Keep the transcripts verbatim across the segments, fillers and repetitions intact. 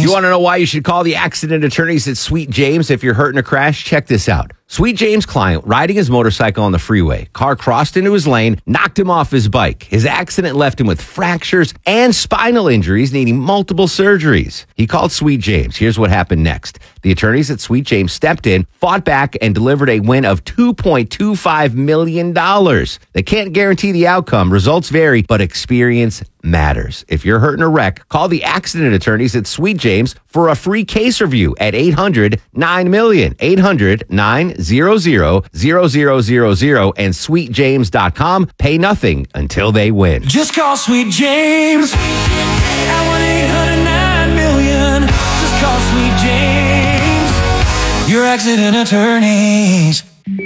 You want to know why you should call the accident attorneys at Sweet James if you're hurt in a crash? Check this out. Sweet James' client riding his motorcycle on the freeway. Car crossed into his lane, knocked him off his bike. His accident left him with fractures and spinal injuries, needing multiple surgeries. He called Sweet James. Here's what happened next. The attorneys at Sweet James stepped in, fought back, and delivered a win of two point two five million dollars. They can't guarantee the outcome. Results vary, but experience matters. If you're hurt in a wreck, call the accident attorneys at Sweet James for a free case review at eight hundred nine million, eight hundred nine hundred zero zero zero zero and sweet james dot com. Pay nothing until they win. Just call Sweet James at one eight hundred nine million. Just call Sweet James, your accident attorneys.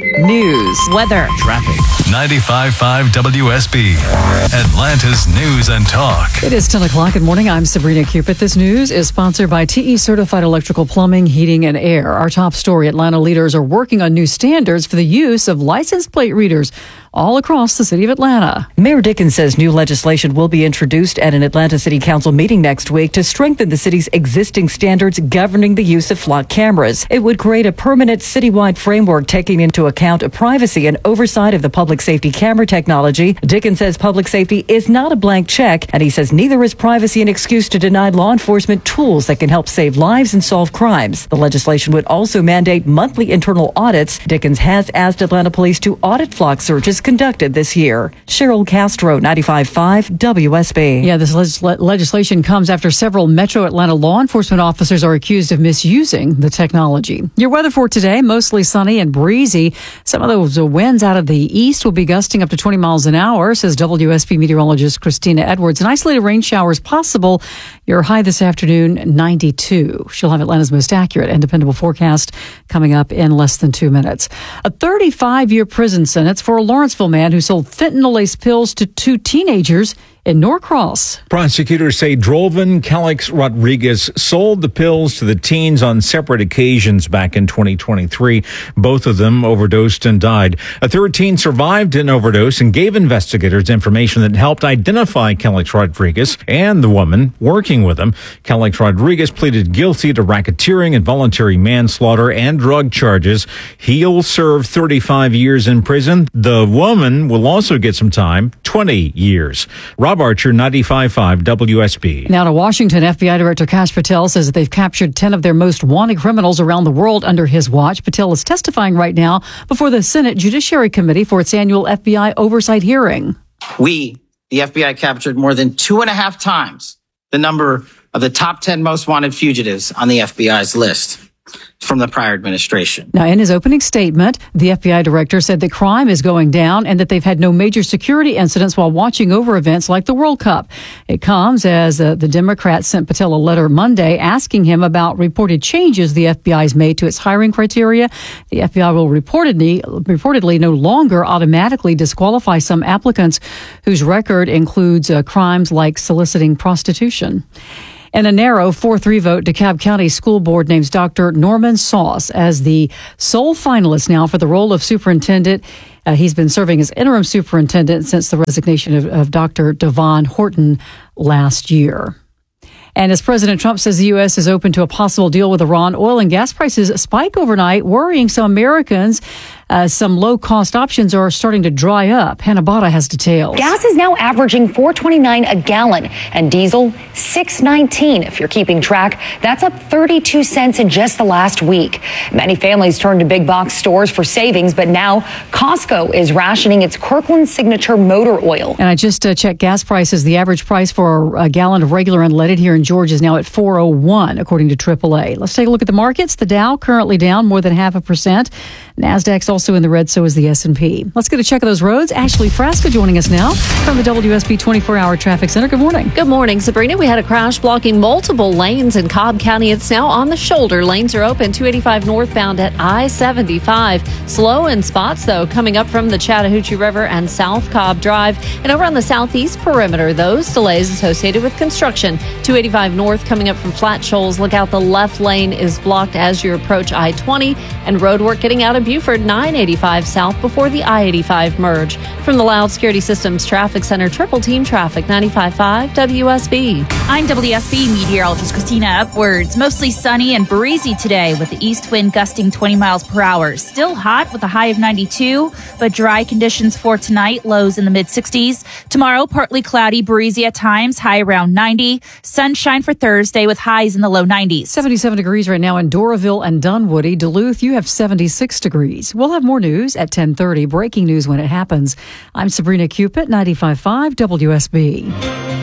News, weather, traffic. ninety-five point five W S B, Atlanta's News and Talk. It is ten o'clock. Good morning. I'm Sabrina Cupid. This news is sponsored by T E Certified Electrical Plumbing, Heating, and Air. Our top story, Atlanta leaders are working on new standards for the use of license plate readers all across the city of Atlanta. Mayor Dickens says new legislation will be introduced at an Atlanta City Council meeting next week to strengthen the city's existing standards governing the use of flock cameras. It would create a permanent citywide framework taking into account privacy and oversight of the public safety camera technology. Dickens says public safety is not a blank check, and he says neither is privacy an excuse to deny law enforcement tools that can help save lives and solve crimes. The legislation would also mandate monthly internal audits. Dickens has asked Atlanta police to audit flock searches conducted this year. Cheryl Castro, ninety-five point five W S B. Yeah, this le- legislation comes after several Metro Atlanta law enforcement officers are accused of misusing the technology. Your weather for today, mostly sunny and breezy. Some of those winds out of the east will be gusting up to twenty miles an hour, says W S B meteorologist Christina Edwards. And isolated rain showers possible. Your high this afternoon, ninety-two. She'll have Atlanta's most accurate and dependable forecast coming up in less than two minutes. A thirty-five-year prison sentence for a Lawrenceville man who sold fentanyl-laced pills to two teenagers in Norcross. Prosecutors say Drolvin Calix Rodriguez sold the pills to the teens on separate occasions back in twenty twenty-three. Both of them overdosed and died. A third teen survived an overdose and gave investigators information that helped identify Calix Rodriguez and the woman working with him. Calix Rodriguez pleaded guilty to racketeering, involuntary manslaughter, and drug charges. He'll serve thirty-five years in prison. The woman will also get some time, twenty years. Rob Archer, ninety-five point five W S B. Now to Washington, F B I Director Kash Patel says that they've captured ten of their most wanted criminals around the world under his watch. Patel is testifying right now before the Senate Judiciary Committee for its annual F B I oversight hearing. We, the F B I, captured more than two and a half times the number of the top ten most wanted fugitives on the F B I's list from the prior administration. Now, in his opening statement, the F B I director said that crime is going down and that they've had no major security incidents while watching over events like the World Cup. It comes as uh, the Democrats sent Patel a letter Monday asking him about reported changes the F B I's made to its hiring criteria. The F B I will reportedly, reportedly no longer automatically disqualify some applicants whose record includes uh, crimes like soliciting prostitution. In a narrow four three vote, DeKalb County School Board names Doctor Norman Sauce as the sole finalist now for the role of superintendent. Uh, he's been serving as interim superintendent since the resignation of, of Doctor Devon Horton last year. And as President Trump says the U S is open to a possible deal with Iran, oil and gas prices spike overnight, worrying some Americans. Uh, some low-cost options are starting to dry up. Hannah Botta has details. Gas is now averaging four twenty-nine a gallon and diesel six nineteen. If you're keeping track, that's up thirty-two cents in just the last week. Many families turn to big box stores for savings, but now Costco is rationing its Kirkland Signature motor oil. And I just uh, checked gas prices. The average price for a, a gallon of regular unleaded here in Georgia is now at four oh one, according to triple A. Let's take a look at the markets. The Dow currently down more than half a percent. NASDAQ's also in the red, so is the S and P. Let's get a check of those roads. Ashley Frasca joining us now from the W S B twenty-four hour Traffic Center. Good morning. Good morning, Sabrina. We had a crash blocking multiple lanes in Cobb County. It's now on the shoulder. Lanes are open. two eighty-five northbound at I seventy-five. Slow in spots, though, coming up from the Chattahoochee River and South Cobb Drive. And over on the southeast perimeter, those delays associated with construction. two eighty-five north coming up from Flat Shoals. Look out, the left lane is blocked as you approach I twenty. And road work getting out of Buford. nine nine eighty-five south before the I eighty-five merge. From the Loud Security Systems Traffic Center, Triple Team Traffic, ninety-five point five W S B. I'm W S B meteorologist Christina Upwards. Mostly sunny and breezy today with the east wind gusting twenty miles per hour. Still hot with a high of ninety-two, but dry conditions for tonight, lows in the mid sixties. Tomorrow, partly cloudy, breezy at times, high around ninety. Sunshine for Thursday with highs in the low nineties. seventy-seven degrees right now in Doraville and Dunwoody. Duluth, you have seventy-six degrees. We'll have more news at ten thirty. Breaking news when it happens. I'm Sabrina Cupid, ninety-five point five W S B.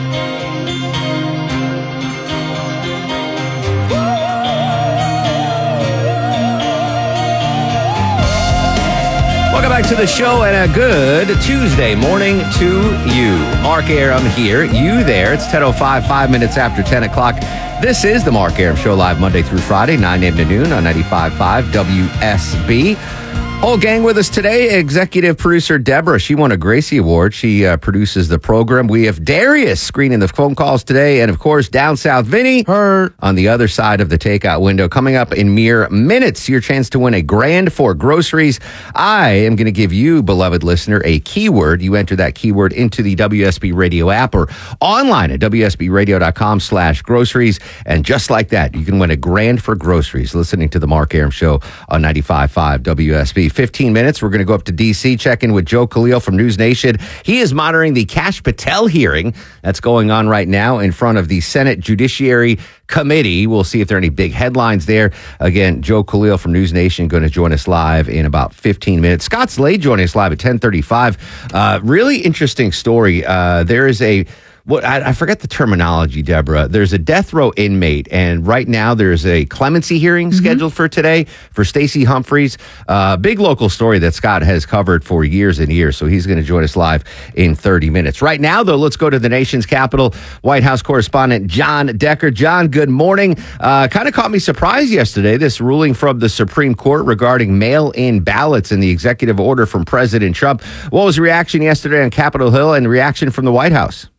Welcome back to the show and a good Tuesday morning to you. Mark Arum here, you there. It's ten oh five, five minutes after ten o'clock. This is the Mark Arum Show, live Monday through Friday, nine a.m. to noon on ninety-five point five W S B. Whole gang with us today. Executive producer Deborah. She won a Gracie Award. She uh, produces the program. We have Darius screening the phone calls today. And, of course, down south, Vinny her on the other side of the takeout window. Coming up in mere minutes, your chance to win a grand for groceries. I am going to give you, beloved listener, a keyword. You enter that keyword into the W S B Radio app or online at W S B radio dot com slash groceries. And just like that, you can win a grand for groceries listening to the Mark Arum Show on ninety-five point five W S B. fifteen minutes. We're going to go up to D C, check in with Joe Khalil from News Nation. He is monitoring the Kash Patel hearing that's going on right now in front of the Senate Judiciary Committee. We'll see if there are any big headlines there. Again, Joe Khalil from News Nation going to join us live in about fifteen minutes. Scott Slade joining us live at ten thirty-five. Uh, really interesting story. Uh, there is a What I, I forget the terminology, Deborah. There's a death row inmate, and right now there's a clemency hearing mm-hmm. scheduled for today for Stacey Humphreys. Uh, big local story that Scott has covered for years and years, so he's going to join us live in thirty minutes. Right now, though, let's go to the nation's capital. White House correspondent John Decker. John, good morning. Uh, kind of caught me surprised yesterday, this ruling from the Supreme Court regarding mail-in ballots and the executive order from President Trump. What was the reaction yesterday on Capitol Hill and reaction from the White House?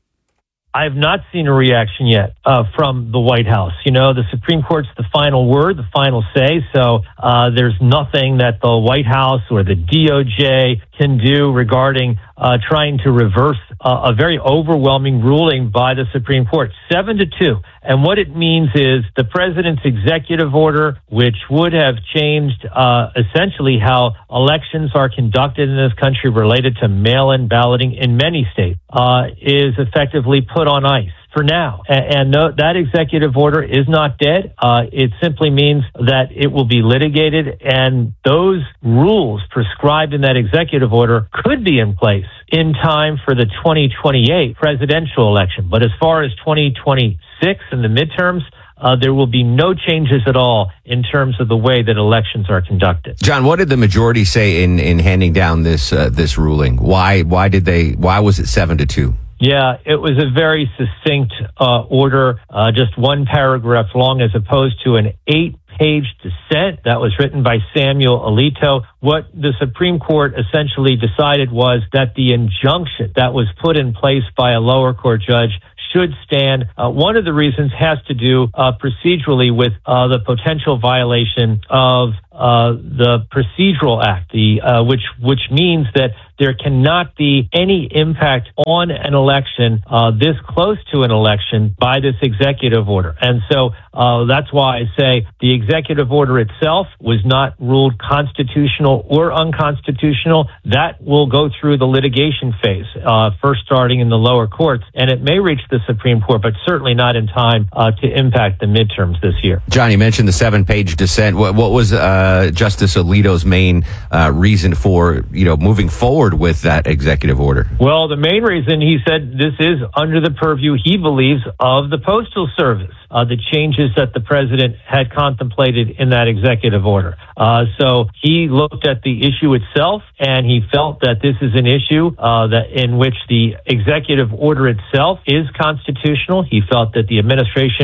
I have not seen a reaction yet uh, from the White House. You know, the Supreme Court's the final word, the final say. So uh, there's nothing that the White House or the D O J can do regarding uh, trying to reverse uh, a very overwhelming ruling by the Supreme Court, seven to two. And what it means is the president's executive order, which would have changed uh, essentially how elections are conducted in this country related to mail-in balloting in many states, uh, is effectively put on ice for now. And, and no, that executive order is not dead. Uh, it simply means that it will be litigated, and those rules prescribed in that executive order could be in place in time for the twenty twenty-eight presidential election. But as far as twenty twenty-six and the midterms, Uh, there will be no changes at all in terms of the way that elections are conducted. John, what did the majority say in, in handing down this uh, this ruling? Why why did they? Why was it seven to two? Yeah, it was a very succinct uh, order, uh, just one paragraph long, as opposed to an eight-page dissent that was written by Samuel Alito. What the Supreme Court essentially decided was that the injunction that was put in place by a lower court judge should stand. Uh, one of the reasons has to do uh, procedurally with uh, the potential violation of uh, the Procedural Act, the uh, which which means that there cannot be any impact on an election uh, this close to an election by this executive order. And so uh, that's why I say the executive order itself was not ruled constitutional or unconstitutional. That will go through the litigation phase, uh, first starting in the lower courts, and it may reach the Supreme Court, but certainly not in time uh, to impact the midterms this year. John, you mentioned the seven-page dissent. What, what was uh, Justice Alito's main uh, reason for, you know, moving forward with that executive order? Well, the main reason, he said, this is under the purview, he believes, of the Postal Service, uh, the changes that the president had contemplated in that executive order. Uh, so he looked at the issue itself, and he felt that this is an issue uh, that in which the executive order itself is constitutional. He felt that the administration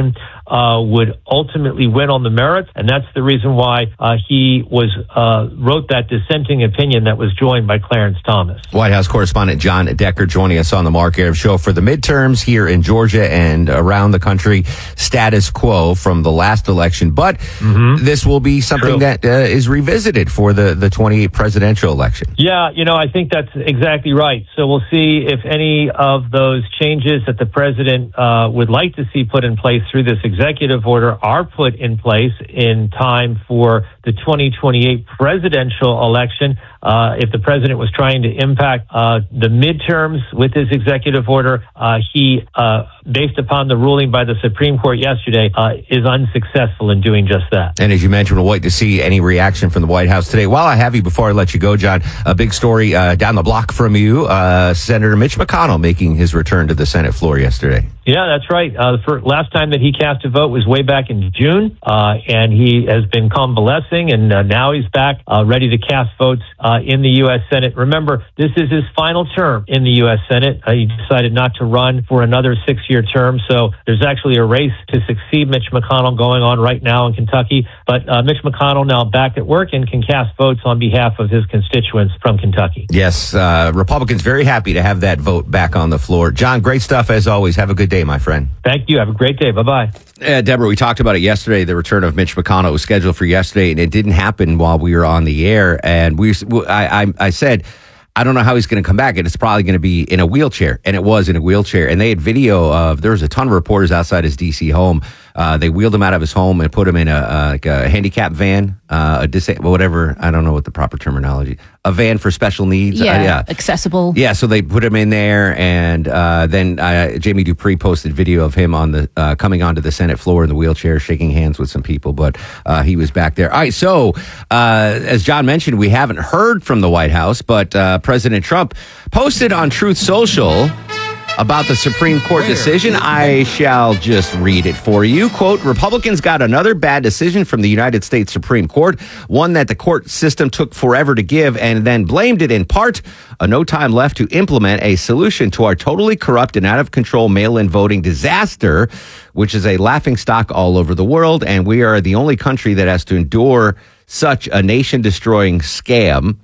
uh, would ultimately win on the merits, and that's the reason why uh, he was uh, wrote that dissenting opinion that was joined by Clarence Thomas. White House correspondent John Decker joining us on the Mark Arum Show for the midterms here in Georgia and around the country. Status quo from the last election, but mm-hmm. this will be something True. that uh, is revisited for the, the twenty-eight presidential election. Yeah, you know, I think that's exactly right. So we'll see if any of those changes that the president uh, would like to see put in place through this executive order are put in place in time for the twenty twenty-eight presidential election. Uh, if the president was trying to impact uh, the midterms with his executive order, uh, he, uh, based upon the ruling by the Supreme Court yesterday, uh, is unsuccessful in doing just that. And as you mentioned, we'll wait to see any reaction from the White House today. While I have you, before I let you go, John, a big story uh, down the block from you, uh, Senator Mitch McConnell making his return to the Senate floor yesterday. Yeah, that's right. Uh, the first, last time that he cast a vote was way back in June, uh, and he has been convalescing, and uh, now he's back uh, ready to cast votes uh, in the U S Senate. Remember, this is his final term in the U S Senate. Uh, he decided not to run for another six-year term, so there's actually a race to succeed Mitch McConnell going on right now in Kentucky. But uh, Mitch McConnell now back at work and can cast votes on behalf of his constituents from Kentucky. Yes, uh, Republicans very happy to have that vote back on the floor. John, great stuff as always. Have a good day, my friend. Thank you. Have a great day. Bye-bye. Uh, Deborah, we talked about it yesterday, the return of Mitch McConnell. It was scheduled for yesterday, and it didn't happen while we were on the air. And we, I, I, I said, I don't know how he's going to come back, and it's probably going to be in a wheelchair. And it was in a wheelchair. And they had video of, there was a ton of reporters outside his D C home. Uh, they wheeled him out of his home and put him in a, uh, like a handicap van, uh, a dis- whatever. I don't know what the proper terminology, a van for special needs. Yeah, uh, yeah. accessible. Yeah, so they put him in there, and uh, then uh, Jamie Dupree posted video of him on the uh, coming onto the Senate floor in the wheelchair, shaking hands with some people, but uh, he was back there. All right, so uh, as John mentioned, we haven't heard from the White House, but uh, President Trump posted on Truth Social about the Supreme Court decision. I shall just read it for you. Quote, Republicans got another bad decision from the United States Supreme Court, one that the court system took forever to give, and then blamed it in part on no time left to implement a solution to our totally corrupt and out of control mail-in voting disaster, which is a laughingstock all over the world. And we are the only country that has to endure such a nation-destroying scam.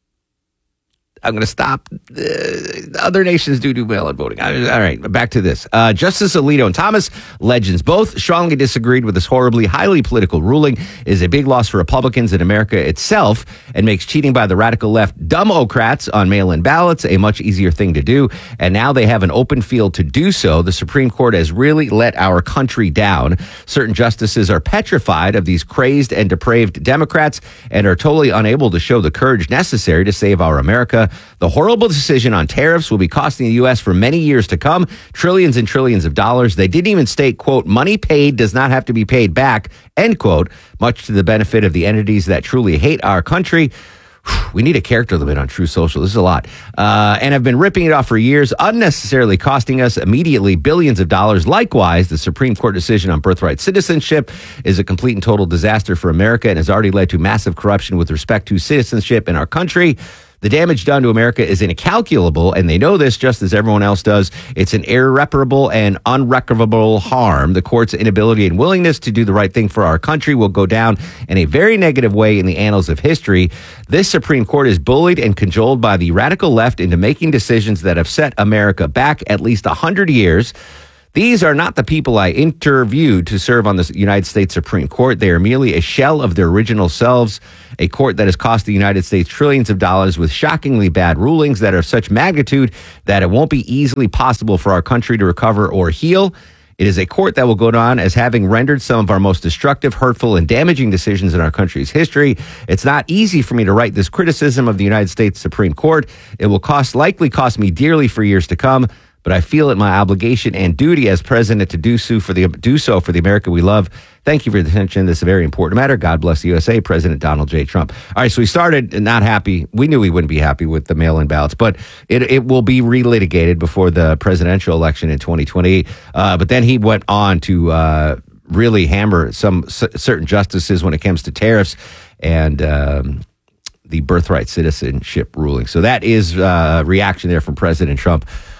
I'm going to stop. Uh, other nations do do mail-in voting. All right, back to this. Uh, Justice Alito and Thomas, legends, both strongly disagreed with this horribly, highly political ruling. It is a big loss for Republicans and America itself, and makes cheating by the radical left Democrats on mail-in ballots a much easier thing to do. And now they have an open field to do so. The Supreme Court has really let our country down. Certain justices are petrified of these crazed and depraved Democrats and are totally unable to show the courage necessary to save our America. The horrible decision on tariffs will be costing the U S for many years to come, trillions and trillions of dollars. They didn't even state, quote, money paid does not have to be paid back, end quote, much to the benefit of the entities that truly hate our country. We need a character limit on Truth Social. This is a lot. Uh, and have been ripping it off for years, unnecessarily costing us immediately billions of dollars. Likewise, the Supreme Court decision on birthright citizenship is a complete and total disaster for America and has already led to massive corruption with respect to citizenship in our country. The damage done to America is incalculable, and they know this just as everyone else does. It's an irreparable and unrecoverable harm. The court's inability and willingness to do the right thing for our country will go down in a very negative way in the annals of history. This Supreme Court is bullied and cajoled by the radical left into making decisions that have set America back at least one hundred years. These are not the people I interviewed to serve on the United States Supreme Court. They are merely a shell of their original selves, a court that has cost the United States trillions of dollars with shockingly bad rulings that are of such magnitude that it won't be easily possible for our country to recover or heal. It is a court that will go down as having rendered some of our most destructive, hurtful, and damaging decisions in our country's history. It's not easy for me to write this criticism of the United States Supreme Court. It will cost likely cost me dearly for years to come. But I feel it my obligation and duty as president to do so for the do so for the America we love. Thank you for your attention. This is a very important matter. God bless the U S A. President Donald J. Trump. All right, so we started not happy. We knew we wouldn't be happy with the mail-in ballots, but it it will be relitigated before the presidential election in twenty twenty-eight. Uh, but then he went on to uh, really hammer some c- certain justices when it comes to tariffs and um, the birthright citizenship ruling. So that is uh, reaction there from President Trump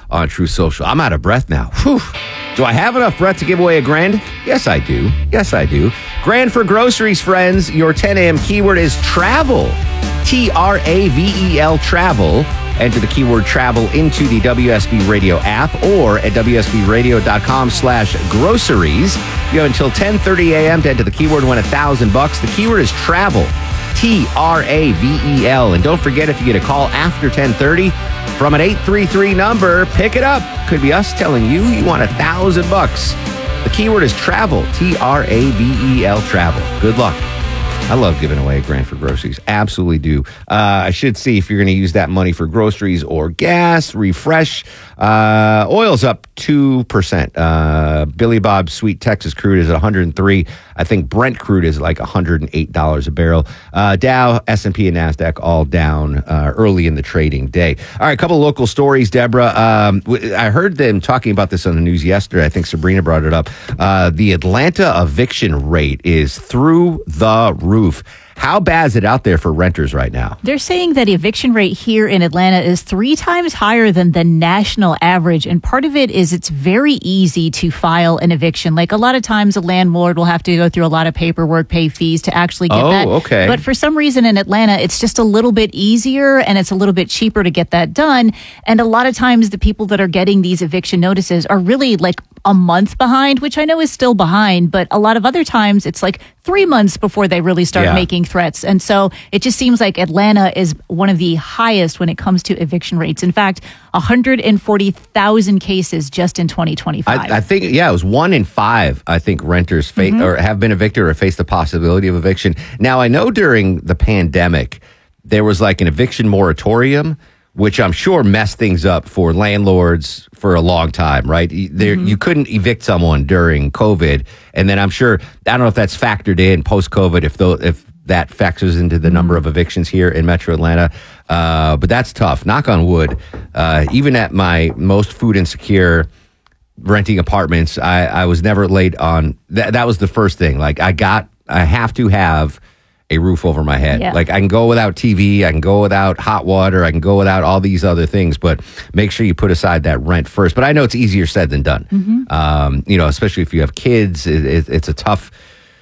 on True Social. I'm out of breath now. Whew. Do I have enough breath to give away a grand? Yes, I do. Yes, I do. Grand for groceries, friends. Your ten a.m. keyword is travel. T R A V E L, travel. Enter the keyword travel into the W S B Radio app or at W S B radio dot com slash groceries. You have until ten thirty a.m. to enter the keyword and win a thousand bucks. The keyword is travel. T R A V E L. And don't forget, if you get a call after ten thirty from an eight three three number, pick it up. Could be us telling you you want a thousand bucks. The keyword is travel. T R A V E L, travel. Good luck. I love giving away a grand for groceries. Absolutely do. Uh, I should see if you're going to use that money for groceries or gas. Refresh. Uh, oil's up two percent. Uh, Billy Bob's Sweet Texas crude is at one hundred three. I think Brent crude is like one hundred eight dollars a barrel. Uh, Dow, S and P, and NASDAQ all down uh, early in the trading day. All right, a couple of local stories, Deborah. Um, I heard them talking about this on the news yesterday. I think Sabrina brought it up. Uh, the Atlanta eviction rate is through the roof. How bad is it out there for renters right now? They're saying that eviction rate here in Atlanta is three times higher than the national average. And part of it is it's very easy to file an eviction. Like a lot of times a landlord will have to go through a lot of paperwork, pay fees to actually get oh, that. Okay. But for some reason in Atlanta, it's just a little bit easier and it's a little bit cheaper to get that done. And a lot of times the people that are getting these eviction notices are really like a month behind, which I know is still behind. But a lot of other times it's like three months before they really start yeah. making threats. And so it just seems like Atlanta is one of the highest when it comes to eviction rates. In fact, one hundred forty thousand cases just in twenty twenty-five. I, I think, yeah, it was one in five, I think, renters fa- mm-hmm. or have been evicted or face the possibility of eviction. Now, I know during the pandemic, there was like an eviction moratorium, which I'm sure messed things up for landlords for a long time, right? There, mm-hmm. You couldn't evict someone during COVID. And then I'm sure, I don't know if that's factored in post-COVID, if though, if that factors into the mm-hmm. number of evictions here in Metro Atlanta. Uh, but that's tough. Knock on wood. Uh, even at my most food insecure renting apartments, I, I was never late on, th- that was the first thing. Like I got, I have to have a roof over my head. Yeah. Like I can go without T V, I can go without hot water, I can go without all these other things, but make sure you put aside that rent first. But I know it's easier said than done. Mm-hmm. Um, you know, especially if you have kids, it, it, it's a tough,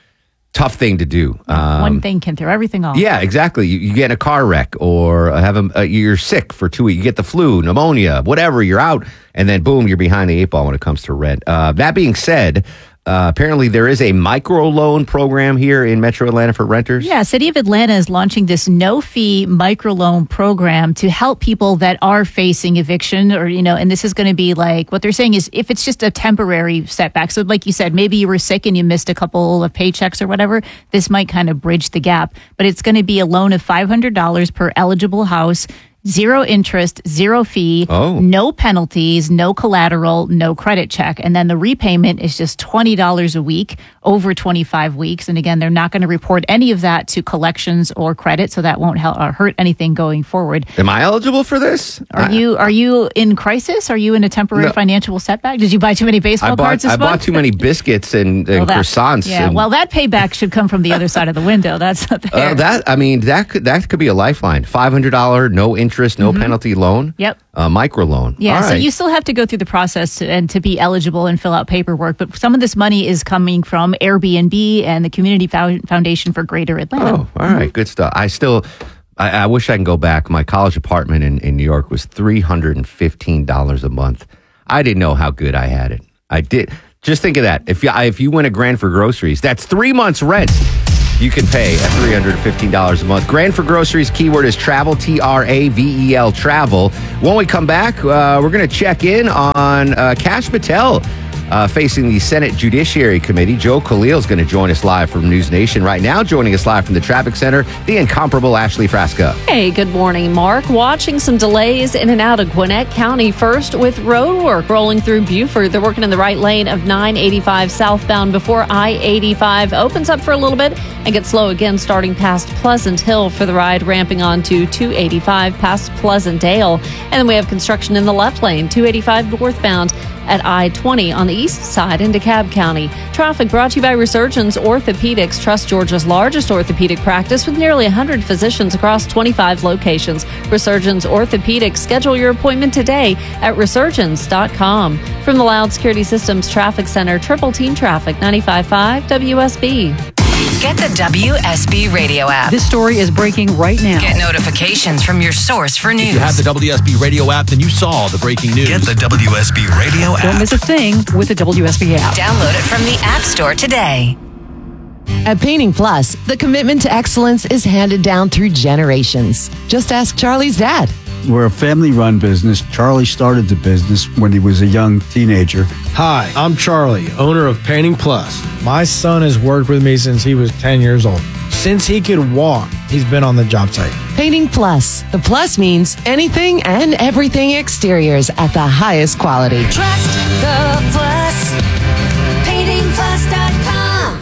tough thing to do. Um, One thing can throw everything off. Yeah, exactly. You, you get in a car wreck or have a, uh, you're sick for two weeks, you get the flu, pneumonia, whatever, you're out, and then boom, you're behind the eight ball when it comes to rent. Uh, that being said, Uh, apparently, there is a microloan program here in Metro Atlanta for renters. Yeah, City of Atlanta is launching this no-fee microloan program to help people that are facing eviction, or you know, and this is going to be like what they're saying is if it's just a temporary setback. So, like you said, maybe you were sick and you missed a couple of paychecks or whatever. This might kind of bridge the gap, but it's going to be a loan of five hundred dollars per eligible house. Zero interest, zero fee, oh. no penalties, no collateral, no credit check. And then the repayment is just twenty dollars a week over twenty-five weeks. And again, they're not going to report any of that to collections or credit, so that won't help or hurt anything going forward. Am I eligible for this? Are I, you are you in crisis? Are you in a temporary no. financial setback? Did you buy too many baseball I bought, cards this I month? bought too many biscuits and, and well, that, croissants. Yeah, and, well, that payback should come from the other side of the window. That's not there. Uh, that, I mean, that could, that could be a lifeline. five hundred dollars, no interest, no mm-hmm. penalty loan. Yep. Uh, micro loan. Yeah, All so right. you still have to go through the process to, and to be eligible and fill out paperwork. But some of this money is coming from Airbnb and the Community Foundation for Greater Atlanta. Oh, all right. Mm-hmm. Good stuff. I still, I, I wish I can go back. My college apartment in, in New York was three hundred fifteen dollars a month. I didn't know how good I had it. I did. Just think of that. If you, if you win a grand for groceries, that's three months rent. You can pay at three hundred fifteen dollars a month. Grand for groceries, keyword is travel, T R A V E L, travel. When we come back, uh, we're going to check in on uh, Kash Patel uh, facing the Senate Judiciary Committee. Joe Khalil is going to join us live from News Nation right now. Joining us live from the traffic center, the incomparable Ashley Frasca. Hey, good morning, Mark. Watching some delays in and out of Gwinnett County. First, with road work rolling through Buford. They're working in the right lane of nine eighty-five southbound before I eighty-five opens up for a little bit and gets slow again starting past Pleasant Hill for the ride, ramping on to two eighty-five past Pleasant Dale. And then we have construction in the left lane, two eighty-five northbound at I twenty on the east side in DeKalb County. Traffic brought to you by Resurgence Orthopedics. Trust Georgia's largest orthopedic practice with nearly one hundred physicians across twenty-five locations. Resurgence Orthopedics. Schedule your appointment today at resurgence dot com. From the Loud Security Systems Traffic Center, Triple Team Traffic, ninety-five point five W S B. Get the W S B radio app. This story is breaking right now. Get notifications from your source for news. If you have the W S B radio app, then you saw the breaking news. Get the W S B radio app. Don't miss a thing with the W S B app. Download it from the App Store today. At Painting Plus, the commitment to excellence is handed down through generations. Just ask Charlie's dad. We're a family-run business. Charlie started the business when he was a young teenager. Hi, I'm Charlie, owner of Painting Plus. My son has worked with me since he was ten years old. Since he could walk, he's been on the job site. Painting Plus. The plus means anything and everything exteriors at the highest quality. Trust the Plus. painting plus dot com.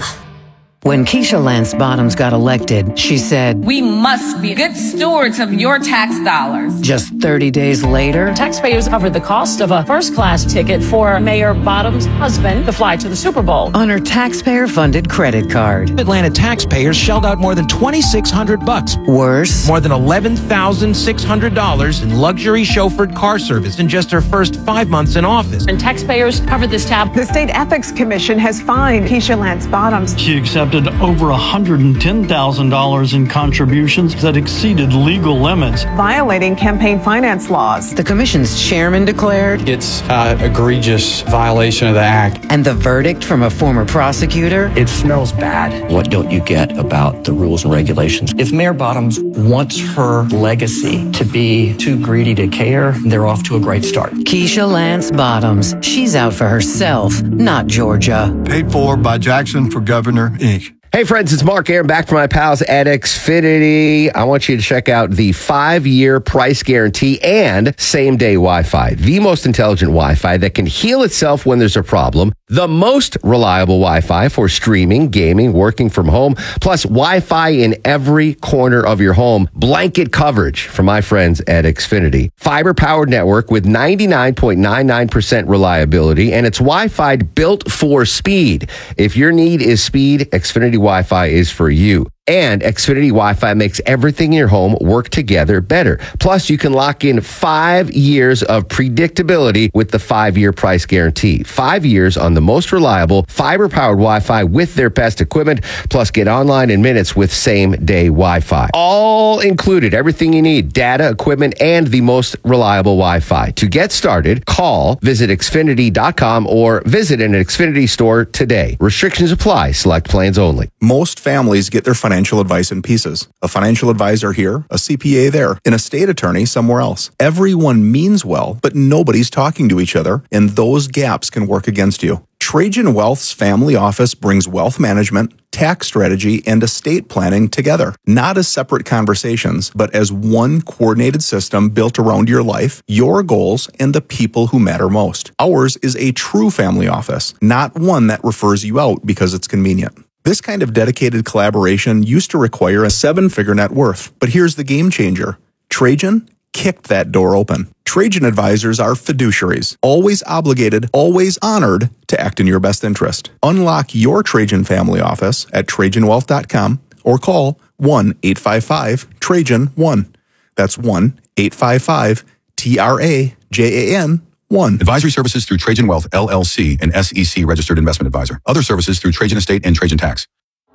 When Keisha Lance Bottoms got elected, she said, "We must be good stewards of your tax dollars." Just thirty days later, taxpayers covered the cost of a first-class ticket for Mayor Bottoms' husband to fly to the Super Bowl on her taxpayer-funded credit card. Atlanta taxpayers shelled out more than twenty-six hundred bucks. Worse, more than eleven thousand six hundred dollars in luxury chauffeured car service in just her first five months in office. And taxpayers covered this tab. The State Ethics Commission has fined Keisha Lance Bottoms. She accepted over one hundred ten thousand dollars in contributions that exceeded legal limits, violating campaign finance laws. The commission's chairman declared it's an egregious violation of the act. And the verdict from a former prosecutor? It smells bad. What don't you get about the rules and regulations? If Mayor Bottoms wants her legacy to be too greedy to care, they're off to a great start. Keisha Lance Bottoms. She's out for herself, not Georgia. Paid for by Jackson for Governor, Incorporated. Hey friends, it's Mark Aaron back from my pals at Xfinity. I want you to check out the five-year price guarantee and same-day Wi-Fi. The most intelligent Wi-Fi that can heal itself when there's a problem. The most reliable Wi-Fi for streaming, gaming, working from home. Plus Wi-Fi in every corner of your home. Blanket coverage from my friends at Xfinity. Fiber-powered network with ninety-nine point nine nine percent reliability. And it's Wi-Fi built for speed. If your need is speed, Xfinity Wi-Fi is for you. And Xfinity Wi-Fi makes everything in your home work together better. Plus, you can lock in five years of predictability with the five-year price guarantee. Five years on the most reliable fiber-powered Wi-Fi with their best equipment. Plus, get online in minutes with same-day Wi-Fi. All included, everything you need, data, equipment, and the most reliable Wi-Fi. To get started, call, visit Xfinity dot com, or visit an Xfinity store today. Restrictions apply. Select plans only. Most families get their financial Financial advice in pieces. A financial advisor here, a C P A there, an estate attorney somewhere else. Everyone means well, but nobody's talking to each other, and those gaps can work against you. Trajan Wealth's family office brings wealth management, tax strategy, and estate planning together, not as separate conversations, but as one coordinated system built around your life, your goals, and the people who matter most. Ours is a true family office, not one that refers you out because it's convenient. This kind of dedicated collaboration used to require a seven-figure net worth. But here's the game changer. Trajan kicked that door open. Trajan advisors are fiduciaries, always obligated, always honored to act in your best interest. Unlock your Trajan family office at Trajan Wealth dot com or call one eight five five Trajan one. That's one eight five five T R A J A N one. Advisory services through Trajan Wealth, L L C, an S E C registered investment advisor. Other services through Trajan Estate and Trajan Tax.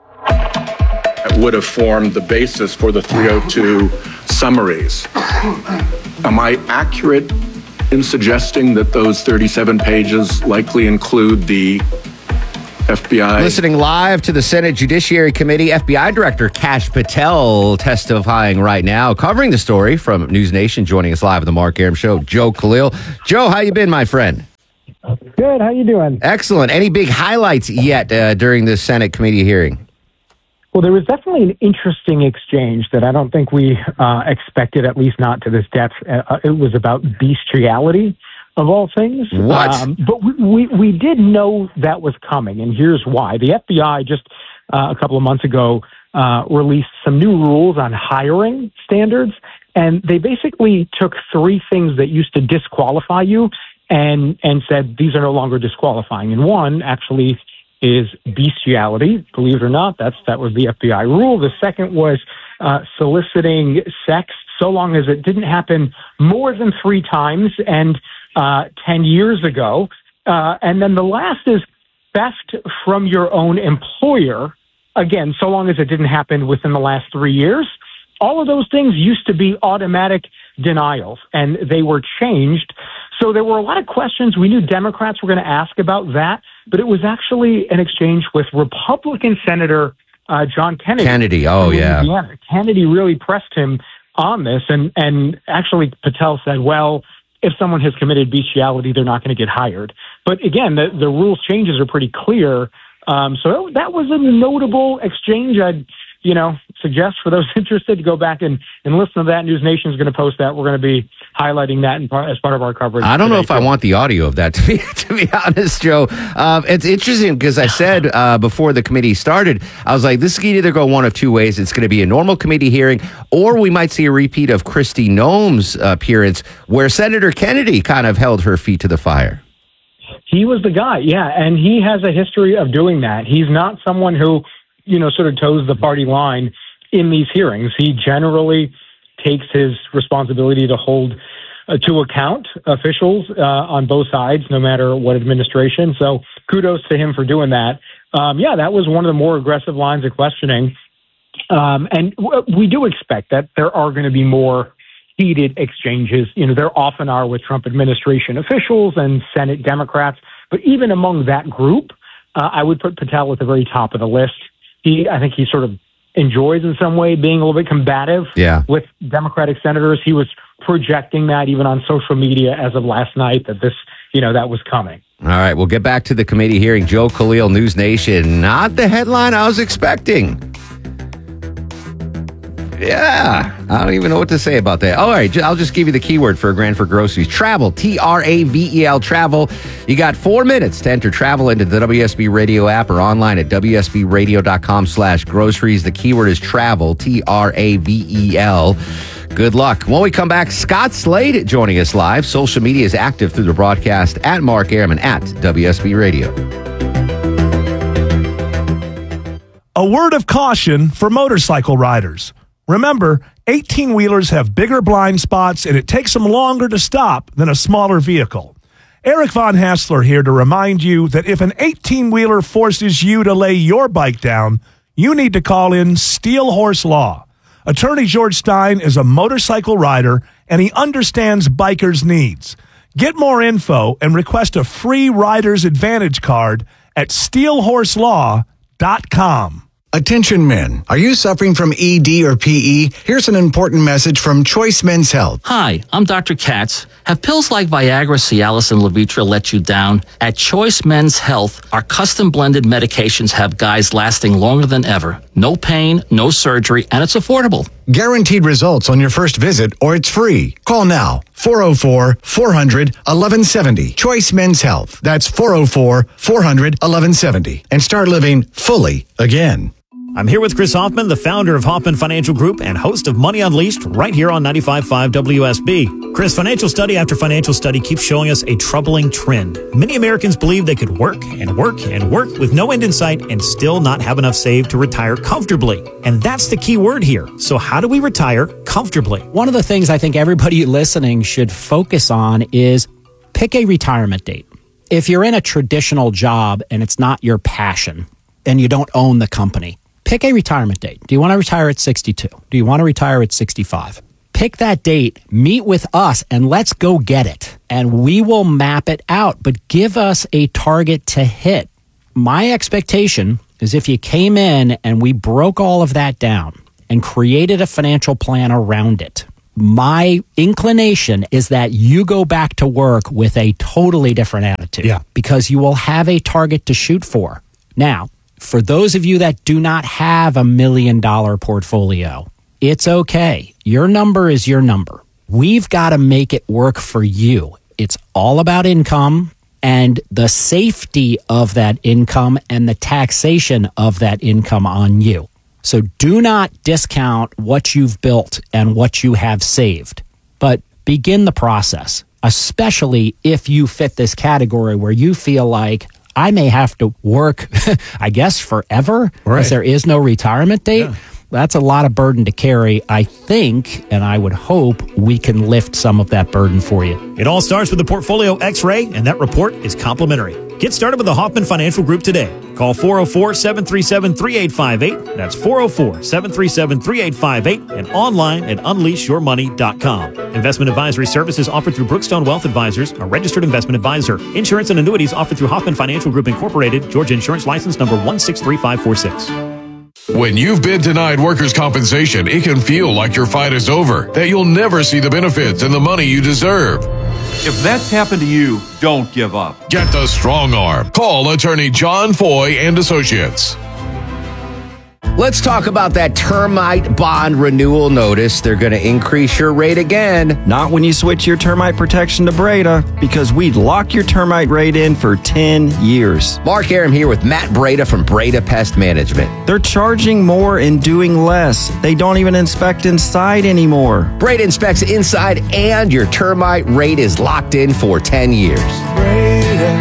It would have formed the basis for the three oh two summaries. Am I accurate in suggesting that those thirty-seven pages likely include the F B I? Listening live to the Senate Judiciary Committee, F B I Director Kash Patel testifying right now, covering the story from News Nation. Joining us live at the Mark Arum Show, Joe Khalil. Joe, how you been, my friend? Good. How you doing? Excellent. Any big highlights yet uh, during this Senate committee hearing? Well, there was definitely an interesting exchange that I don't think we uh, expected, at least not to this depth. Uh, it was about bestiality, of all things. What? Um, but we, we, we did know that was coming, and here's why. The F B I just uh, a couple of months ago uh, released some new rules on hiring standards, and they basically took three things that used to disqualify you and and said these are no longer disqualifying. And one actually is bestiality. Believe it or not, that's that was the F B I rule. The second was uh, soliciting sex, so long as it didn't happen more than three times and uh, ten years ago. Uh, and then the last is theft from your own employer. Again, so long as it didn't happen within the last three years. All of those things used to be automatic denials, and they were changed. So there were a lot of questions. We knew Democrats were going to ask about that, but it was actually an exchange with Republican Senator uh, John Kennedy. Kennedy, oh, yeah. Indiana. Kennedy really pressed him on this, and, and actually Patel said, well, if someone has committed bestiality, they're not going to get hired. But again, the, the rules changes are pretty clear. Um, so that was a notable exchange. I'd, you know, suggest for those interested to go back and, and listen to that. News Nation is going to post that. We're going to be highlighting that in part, as part of our coverage. I don't know if too. I want the audio of that, to be, to be honest, Joe. Um, it's interesting because I said uh, before the committee started, I was like, this could either go one of two ways. It's going to be a normal committee hearing, or we might see a repeat of Kristi Noem's appearance where Senator Kennedy kind of held her feet to the fire. He was the guy, yeah, and he has a history of doing that. He's not someone who, you know, sort of toes the party line in these hearings. He generally takes his responsibility to hold uh, to account officials uh, on both sides, no matter what administration. So kudos to him for doing that. Um, yeah, that was one of the more aggressive lines of questioning. Um, and w- we do expect that there are going to be more heated exchanges. You know, there often are with Trump administration officials and Senate Democrats. But even among that group, uh, I would put Patel at the very top of the list. He, I think he sort of enjoys in some way being a little bit combative yeah. with Democratic senators. He was projecting that even on social media as of last night, that this, you know, that was coming. All right, we'll get back to the committee hearing. Joe Khalil, News Nation. Not the headline I was expecting. Yeah, I don't even know what to say about that. All right, I'll just give you the keyword for a grand for groceries. Travel, T R A V E L, travel. You got four minutes to enter travel into the W S B Radio app or online at W S B radio dot com slash groceries. The keyword is travel, T R A V E L. Good luck. When we come back, Scott Slade joining us live. Social media is active through the broadcast at Mark Ehrman at W S B Radio. A word of caution for motorcycle riders. Remember, eighteen-wheelers have bigger blind spots, and it takes them longer to stop than a smaller vehicle. Eric Von Hassler here to remind you that if an eighteen-wheeler forces you to lay your bike down, you need to call in Steel Horse Law. Attorney George Stein is a motorcycle rider, and he understands bikers' needs. Get more info and request a free Rider's Advantage card at steel horse law dot com. Attention men, are you suffering from E D or P E? Here's an important message from Choice Men's Health. Hi, I'm Doctor Katz. Have pills like Viagra, Cialis, and Levitra let you down? At Choice Men's Health, our custom blended medications have guys lasting longer than ever. No pain, no surgery, and it's affordable. Guaranteed results on your first visit, or it's free. Call now, four oh four, four hundred, eleven seventy. Choice Men's Health. That's four oh four, four hundred, eleven seventy. And start living fully again. I'm here with Chris Hoffman, the founder of Hoffman Financial Group and host of Money Unleashed right here on ninety-five point five W S B. Chris, financial study after financial study keeps showing us a troubling trend. Many Americans believe they could work and work and work with no end in sight and still not have enough saved to retire comfortably. And that's the key word here. So how do we retire comfortably? One of the things I think everybody listening should focus on is pick a retirement date. If you're in a traditional job and it's not your passion and you don't own the company, pick a retirement date. Do you want to retire at sixty-two? Do you want to retire at sixty-five? Pick that date, meet with us, and let's go get it. And we will map it out, but give us a target to hit. My expectation is if you came in and we broke all of that down and created a financial plan around it, my inclination is that you go back to work with a totally different attitude. Yeah. Because you will have a target to shoot for. Now, for those of you that do not have a million dollar portfolio, it's okay. Your number is your number. We've got to make it work for you. It's all about income and the safety of that income and the taxation of that income on you. So do not discount what you've built and what you have saved, but begin the process. especially if you fit this category where you feel like I may have to work, I guess, forever, because Right. there is no retirement date. Yeah. That's a lot of burden to carry. I think, and I would hope, we can lift some of that burden for you. It all starts with the Portfolio X-ray, and that report is complimentary. Get started with the Hoffman Financial Group today. Call four oh four, seven three seven, three eight five eight. That's four oh four, seven three seven, three eight five eight and online at unleash your money dot com. Investment advisory services offered through Brookstone Wealth Advisors, a registered investment advisor. Insurance and annuities offered through Hoffman Financial Group Incorporated, Georgia Insurance License number one six three five four six. When you've been denied workers' compensation, it can feel like your fight is over, that you'll never see the benefits and the money you deserve. If that's happened to you, don't give up. Get the strong arm. Call attorney John Foy and Associates. Let's talk about that termite bond renewal notice. They're going to increase your rate again. Not when you switch your termite protection to Breda, because we'd lock your termite rate in for ten years. Mark Aram here with Matt Breda from Breda Pest Management. They're charging more and doing less. They don't even inspect inside anymore. Breda inspects inside, and your termite rate is locked in for ten years. Breda,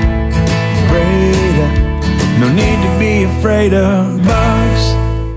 Breda, no need to be afraid of bugs.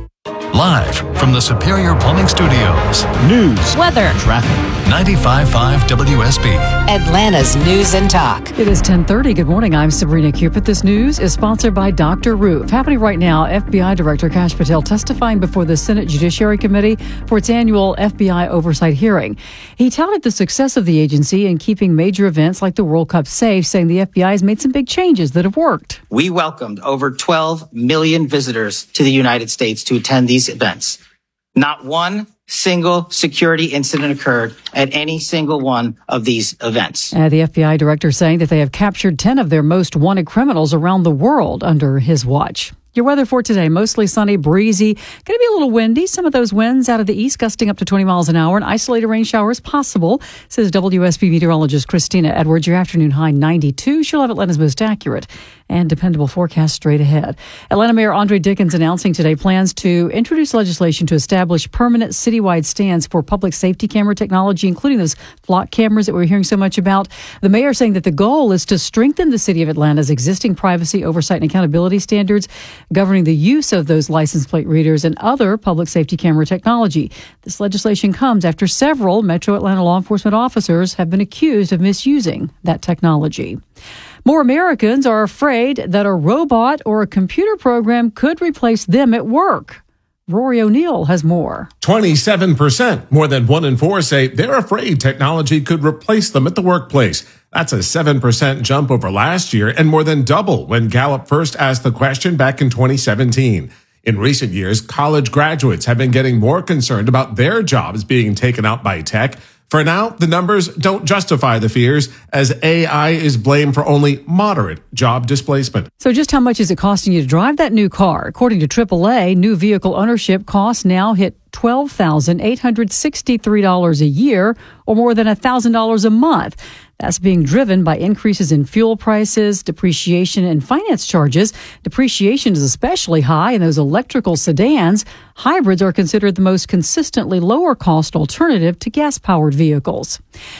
Live from the Superior Plumbing Studios. News, weather, traffic. ninety-five point five W S B. Atlanta's News and Talk. It is ten thirty. Good morning. I'm Sabrina Cupid. This news is sponsored by Doctor Roof. Happening right now, F B I Director Kash Patel testifying before the Senate Judiciary Committee for its annual F B I oversight hearing. He touted the success of the agency in keeping major events like the World Cup safe, saying the F B I has made some big changes that have worked. We welcomed over twelve million visitors to the United States to attend these events. Not one single security incident occurred at any single one of these events. Uh, the F B I director saying that they have captured ten of their most wanted criminals around the world under his watch. Your weather for today, mostly sunny, breezy. Going to be a little windy. Some of those winds out of the east gusting up to twenty miles an hour, and isolated rain showers possible, says W S B meteorologist Christina Edwards. Your afternoon high ninety-two. She'll have Atlanta's most accurate and dependable forecast straight ahead. Atlanta Mayor Andre Dickens announcing today plans to introduce legislation to establish permanent citywide stands for public safety camera technology, including those flock cameras that we're hearing so much about. The mayor saying that the goal is to strengthen the city of Atlanta's existing privacy, oversight, and accountability standards governing the use of those license plate readers and other public safety camera technology. This legislation comes after several Metro Atlanta law enforcement officers have been accused of misusing that technology. More Americans are afraid that a robot or a computer program could replace them at work. Rory O'Neill has more. twenty-seven percent, more than one in four, say they're afraid technology could replace them at the workplace. That's a seven percent jump over last year and more than double when Gallup first asked the question back in twenty seventeen. In recent years, college graduates have been getting more concerned about their jobs being taken out by tech. For now, the numbers don't justify the fears, as A I is blamed for only moderate job displacement. So just how much is it costing you to drive that new car? According to triple A, new vehicle ownership costs now hit twelve thousand eight hundred sixty-three dollars a year, or more than one thousand dollars a month. That's being driven by increases in fuel prices, depreciation, and finance charges. Depreciation is especially high in those electrical sedans. Hybrids are considered the most consistently lower cost alternative to gas-powered vehicles.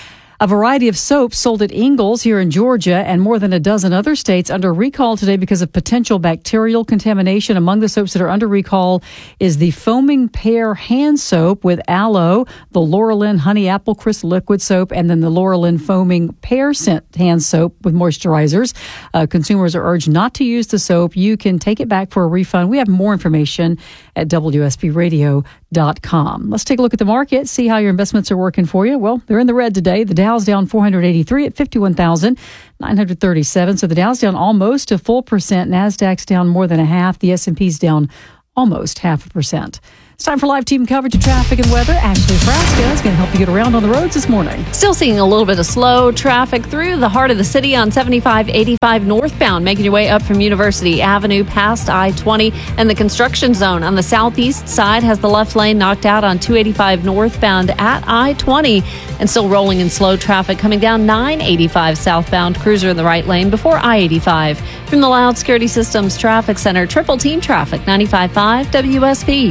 A variety of soaps sold at Ingles here in Georgia and more than a dozen other states under recall today because of potential bacterial contamination. Among the soaps that are under recall is the Foaming Pear Hand Soap with aloe, the Laurelin Honey Apple Crisp Liquid Soap, and then the Laurelin Foaming Pear Scent Hand Soap with moisturizers. Uh, consumers are urged not to use the soap. You can take it back for a refund. We have more information at W S B radio dot com. Let's take a look at the market, see how your investments are working for you. Well, they're in the red today. The Dow's down four hundred eighty-three at fifty-one thousand nine hundred thirty-seven. So the Dow's down almost a full percent. NASDAQ's down more than a half. The S and P's down almost half a percent. It's time for live team coverage of traffic and weather. Ashley Frasca is going to help you get around on the roads this morning. Still seeing a little bit of slow traffic through the heart of the city on seventy-five eighty-five northbound, making your way up from University Avenue past I twenty. And the construction zone on the southeast side has the left lane knocked out on two eighty-five northbound at I twenty. And still rolling in slow traffic coming down nine eighty-five southbound, cruiser in the right lane before I eighty-five. From the Loud Security Systems Traffic Center, Triple Team Traffic, ninety-five point five W S B.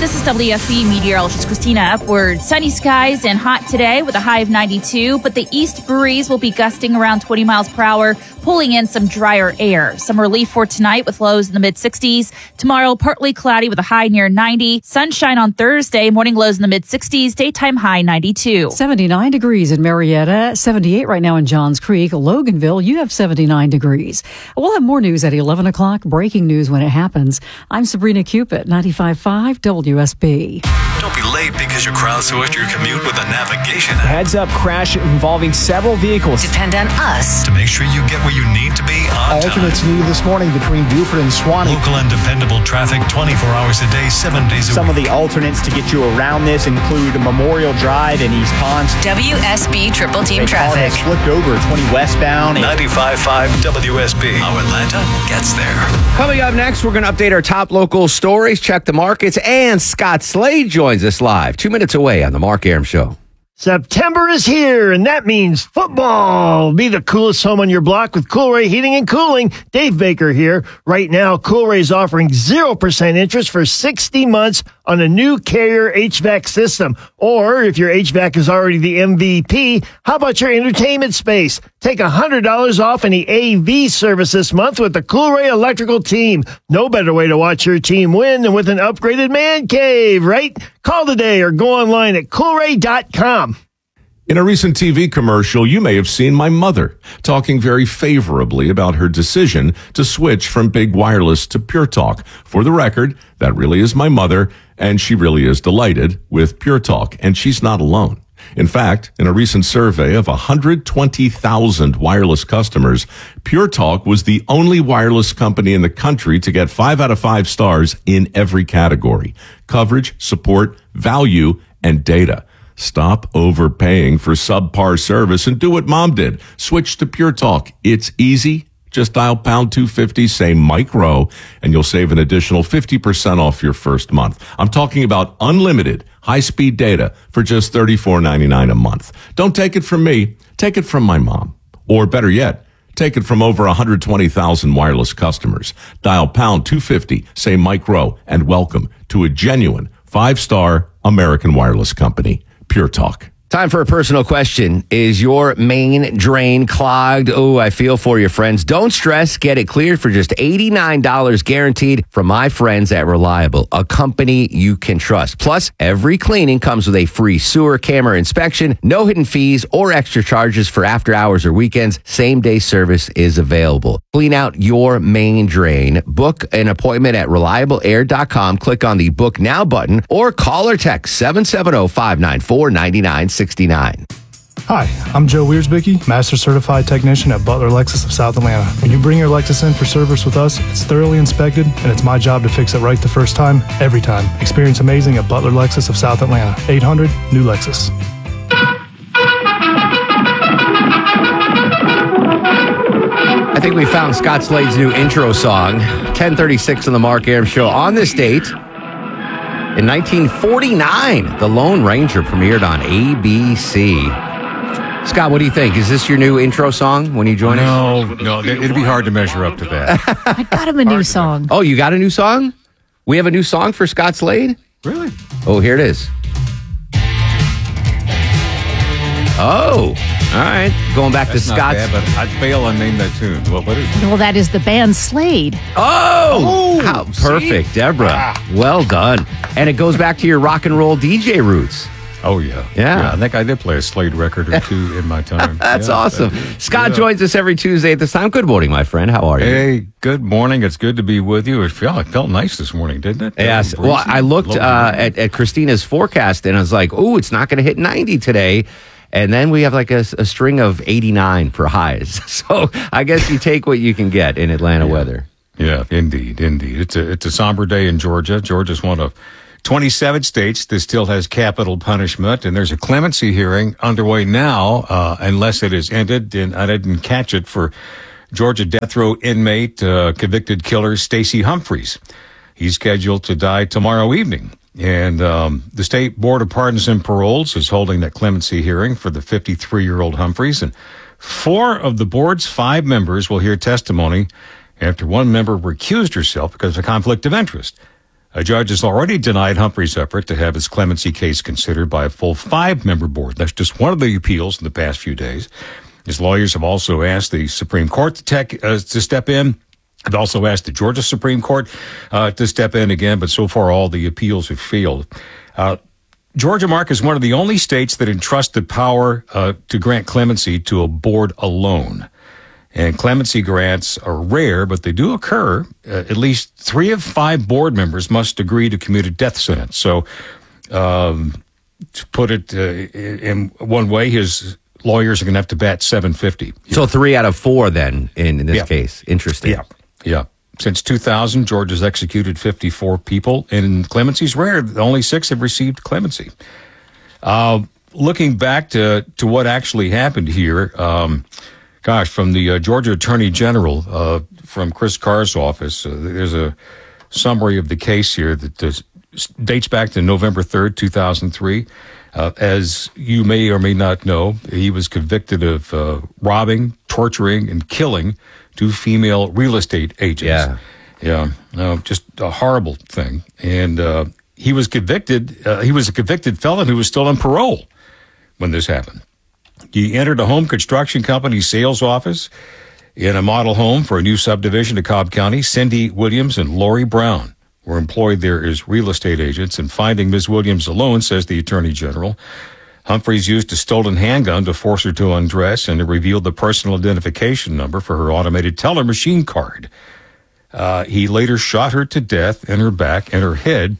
This is W S B meteorologist Christina Upward. Sunny skies and hot today with a high of ninety-two, but the east breeze will be gusting around twenty miles per hour, pulling in some drier air. Some relief for tonight with lows in the mid-sixties. Tomorrow, partly cloudy with a high near ninety. Sunshine on Thursday, morning lows in the mid-sixties, daytime high ninety-two. seventy-nine degrees in Marietta, seventy-eight right now in Johns Creek. Loganville, you have seventy-nine degrees. We'll have more news at eleven o'clock, breaking news when it happens. I'm Sabrina Cupid, ninety-five point five W S B. Don't be late because you crowdsourced your commute with a navigation app. Heads up crash involving several vehicles. Depend on us To make sure you get where you need to be on time. Alternates needed this morning between Buford and Swanee. Local and dependable traffic twenty-four hours a day, seven days a Some week. of the alternates to get you around this include Memorial Drive in East Ponce. W S B Triple Team A car Traffic. has flipped over twenty westbound. ninety-five point five W S B. How Atlanta gets there. Coming up next, we're going to update our top local stories, check the markets, and Scott Slade joins us live two minutes away on The Mark Arum Show. September is here, and that means football. Be the coolest home on your block with Coolray Heating and Cooling. Dave Baker here. Right now, Coolray is offering zero percent interest for sixty months on a new Carrier H V A C system. Or if your H V A C is already the M V P, how about your entertainment space? Take one hundred dollars off any A V service this month with the Coolray Electrical team. No better way to watch your team win than with an upgraded man cave, right? Call today or go online at coolray dot com. In a recent T V commercial, you may have seen my mother talking very favorably about her decision to switch from big wireless to Pure Talk. For the record, that really is my mother, and she really is delighted with Pure Talk, and she's not alone. In fact, in a recent survey of one hundred twenty thousand wireless customers, Pure Talk was the only wireless company in the country to get five out of five stars in every category: coverage, support, value, and data. Stop overpaying for subpar service and do what Mom did. Switch to Pure Talk. It's easy. Just dial pound two fifty, say Mike Rowe, and you'll save an additional fifty percent off your first month. I'm talking about unlimited high-speed data for just thirty-four ninety-nine a month. Don't take it from me. Take it from my mom. Or better yet, take it from over one hundred twenty thousand wireless customers. Dial pound two fifty, say Mike Rowe, and welcome to a genuine five-star American wireless company. Pure Talk. Time for a personal question. Is your main drain clogged? Oh, I feel for you, friends. Don't stress. Get it cleared for just eighty-nine dollars guaranteed from my friends at Reliable, a company you can trust. Plus, every cleaning comes with a free sewer camera inspection, no hidden fees or extra charges for after hours or weekends. Same day service is available. Clean out your main drain. Book an appointment at reliable air dot com. Click on the Book Now button or call or text seven seven zero, five nine four, nine nine six nine. Hi, I'm Joe Wiersbicky, Master Certified Technician at Butler Lexus of South Atlanta. When you bring your Lexus in for service with us, it's thoroughly inspected, and it's my job to fix it right the first time, every time. Experience amazing at Butler Lexus of South Atlanta. eight hundred, new Lexus. I think we found Scott Slade's new intro song, ten thirty-six on the Mark Arum Show. On this date, in nineteen forty-nine, The Lone Ranger premiered on A B C. Scott, what do you think? Is this your new intro song when you join no, us? No, no, it'd be hard to measure up to that. I got him a new song. Oh, you got a new song? We have a new song for Scott Slade? Really? Oh, here it is. Oh, all right. Going back That's to not Scott's. bad, but I'd fail on name that tune. Well, what is it? Well, that is the band Slade. Oh, Oh, how see? perfect, Deborah. Ah. Well done. And it goes back to your rock and roll D J roots. Oh, yeah. Yeah. I think I did play a Slade record or two in my time. That's Yeah, awesome. that- Scott yeah. joins us every Tuesday at this time. Good morning, my friend. How are you? Hey, good morning. It's good to be with you. It felt, it felt nice this morning, didn't it? Yes. Breezy. Well, I looked Lovely uh, morning. at, at Christina's forecast and I was like, oh, it's not going to hit ninety today. And then we have like a, a string of eighty-nine for highs. So I guess you take what you can get in Atlanta Yeah. weather. Yeah, indeed, indeed. It's a it's a somber day in Georgia. Georgia's one of twenty-seven states that still has capital punishment, and there's a clemency hearing underway now, uh, unless it is ended. And I didn't catch it for Georgia death row inmate, uh, convicted killer Stacey Humphreys. He's scheduled to die tomorrow evening. And um, the State Board of Pardons and Paroles is holding that clemency hearing for the fifty-three-year-old Humphreys. And four of the board's five members will hear testimony after one member recused herself because of a conflict of interest. A judge has already denied Humphrey's effort to have his clemency case considered by a full five-member board. That's just one of the appeals in the past few days. His lawyers have also asked the Supreme Court to, tech, uh, to step in. They've also asked the Georgia Supreme Court uh, to step in again, but so far all the appeals have failed. Uh, Georgia, Mark, is one of the only states that entrust the power uh, to grant clemency to a board alone. And clemency grants are rare, but they do occur. Uh, at least three of five board members must agree to commute a death sentence. So, um, to put it uh, in one way, his lawyers are going to have to bat seven fifty. So three out of four then in, in this yeah. case. Interesting. Yeah, yeah. Since two thousand, Georgia's executed fifty-four people, and clemency's rare. Only six have received clemency. Uh, looking back to, to what actually happened here, um, gosh, from the uh, Georgia Attorney General, uh, from Chris Carr's office, uh, there's a summary of the case here that does, dates back to November third, two thousand three. Uh, as you may or may not know, he was convicted of uh, robbing, torturing, and killing two female real estate agents. Yeah. Yeah. No, just a horrible thing. And uh, he was convicted. Uh, he was a convicted felon who was still on parole when this happened. He entered a home construction company sales office in a model home for a new subdivision to Cobb County. Cindy Williams and Lori Brown were employed there as real estate agents, and finding Miz Williams alone, says the Attorney General, Humphreys used a stolen handgun to force her to undress and to reveal the personal identification number for her automated teller machine card. Uh, he later shot her to death in her back and her head.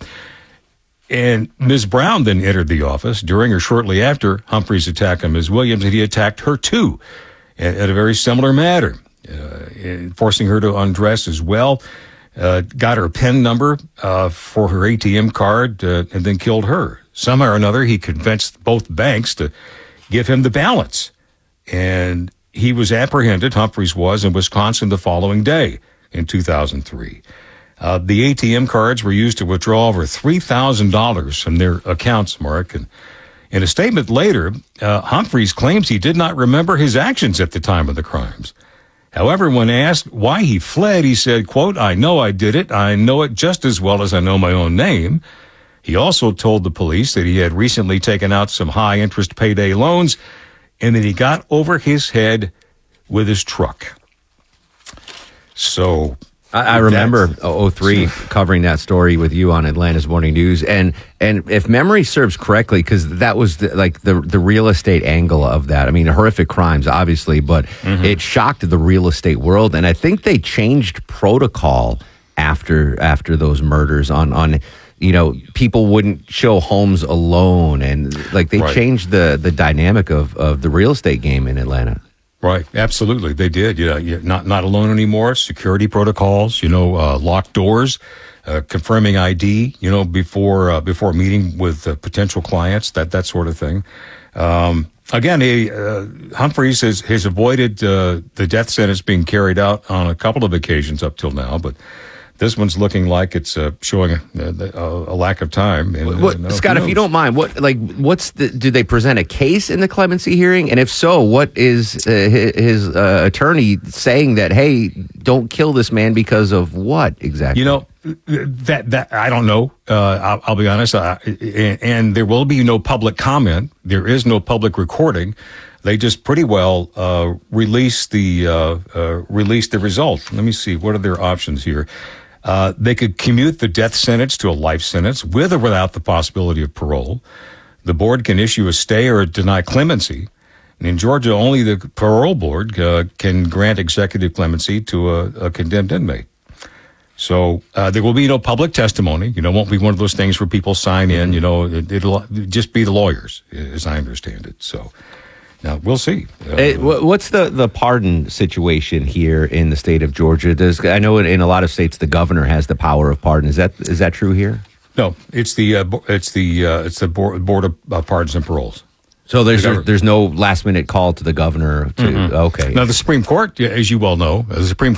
And Miz Brown then entered the office during or shortly after Humphrey's attack on Miz Williams, and he attacked her too, in, in a very similar manner, uh, forcing her to undress as well. Uh, got her PIN number uh, for her A T M card, uh, and then killed her. Somehow or another, he convinced both banks to give him the balance. And he was apprehended, Humphreys was, in Wisconsin the following day in two thousand three. Uh, the A T M cards were used to withdraw over three thousand dollars from their accounts, Mark. And in a statement later, uh, Humphreys claims he did not remember his actions at the time of the crimes. However, when asked why he fled, he said, quote, "I know I did it. I know it just as well as I know my own name." He also told the police that he had recently taken out some high-interest payday loans and that he got over his head with his truck. So I, I remember oh three covering that story with you on Atlanta's Morning News, and and if memory serves correctly, because that was the, like the the real estate angle of that. I mean, horrific crimes, obviously, but mm-hmm. it shocked the real estate world, and I think they changed protocol after after those murders on on. You know, people wouldn't show homes alone, and like they right. changed the the dynamic of of the real estate game in Atlanta. Right, absolutely, they did. You know, you're not not alone anymore. Security protocols, you know, uh, locked doors, uh, confirming I D, you know, before uh, before meeting with uh, potential clients, that that sort of thing. Um, again, he, uh, Humphreys has has avoided uh, the death sentence being carried out on a couple of occasions up till now, but this one's looking like it's uh, showing a, a, a lack of time. And, what, uh, Scott, if you don't mind, what like what's the? Do they present a case in the clemency hearing? And if so, what is uh, his, his uh, attorney saying that? Hey, don't kill this man because of what exactly? You know, that that I don't know. Uh, I'll, I'll be honest. Uh, and, and there will be no public comment. There is no public recording. They just pretty well uh, release the uh, uh, release the result. Let me see. What are their options here? Uh, they could commute the death sentence to a life sentence with or without the possibility of parole. The board can issue a stay or deny clemency. And in Georgia, only the parole board uh, can grant executive clemency to a, a condemned inmate. So uh, there will be no public testimony. You know, it won't be one of those things where people sign in. You know, it, it'll just be the lawyers, as I understand it. So. Now, we'll see. Uh, Hey, what's the, the pardon situation here in the state of Georgia? Does I know in, in a lot of states the governor has the power of pardon. Is that is that true here? No, it's the uh, it's the uh, it's the board, board of uh, pardons and paroles. So there's The there's, there's no last minute call to the governor to Mhm. okay. Now the Supreme Court, as you well know, the Supreme